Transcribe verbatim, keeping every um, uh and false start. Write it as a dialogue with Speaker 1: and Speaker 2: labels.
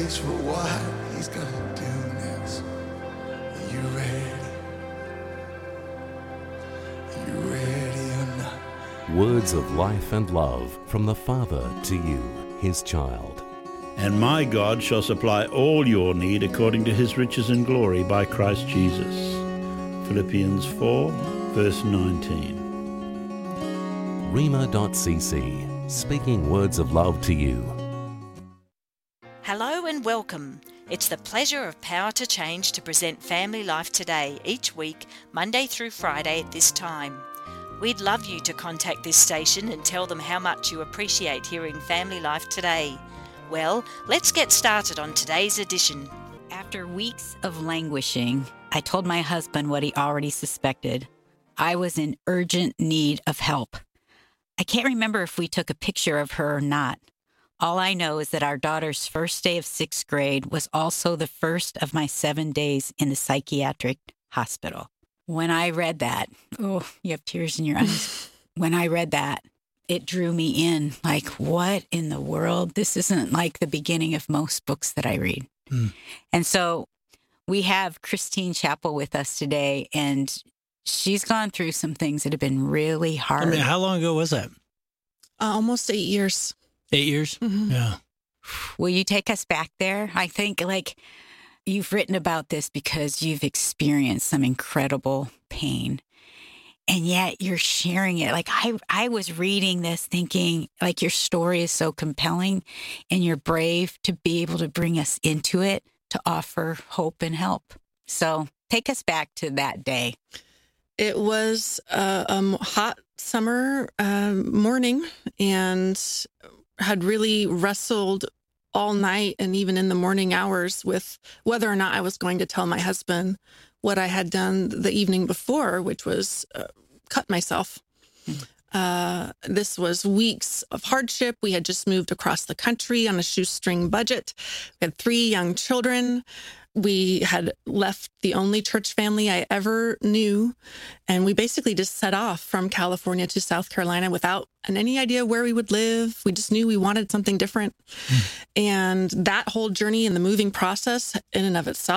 Speaker 1: feels for what he's gonna do next. Are you ready? Are you ready or not?
Speaker 2: Words of life and love from the Father to you, his child.
Speaker 3: And my God shall supply all your need according to his riches and glory by Christ Jesus. Philippians four, verse nineteen.
Speaker 2: Rhema dot c c, speaking words of love to you.
Speaker 4: Hello and welcome. It's the pleasure of Power to Change to present Family Life Today each week, Monday through Friday at this time. We'd love you to contact this station and tell them how much you appreciate hearing Family Life Today. Well, let's get started on today's edition.
Speaker 5: After weeks of languishing, I told my husband what he already suspected. I was in urgent need of help. I can't remember if we took a picture of her or not. All I know is that our daughter's first day of sixth grade was also the first of my seven days in the psychiatric hospital. When I read that, oh, you have tears in your eyes. When I read that, it drew me in. Like, what in the world? This isn't like the beginning of most books that I read. Mm. And so we have Christine Chappell with us today, and she's gone through some things that have been really hard.
Speaker 6: I mean, how long ago was that?
Speaker 7: Uh, almost eight years.
Speaker 6: Eight years? Mm-hmm. Yeah.
Speaker 5: Will you take us back there? I think, like, you've written about this because you've experienced some incredible pain. And yet you're sharing it. Like, I, I was reading this thinking, like, your story is so compelling and you're brave to be able to bring us into it, to offer hope and help. So take us back to that day.
Speaker 7: It was a, a hot summer uh, morning, and had really wrestled all night and even in the morning hours with whether or not I was going to tell my husband what I had done the evening before, which was uh, cut myself. Uh, this was weeks of hardship. We had just moved across the country on a shoestring budget. We had three young children. We had left the only church family I ever knew, and we basically just set off from California to South Carolina without any idea where we would live. We just knew we wanted something different. Mm. And that whole journey and the moving process in and of itself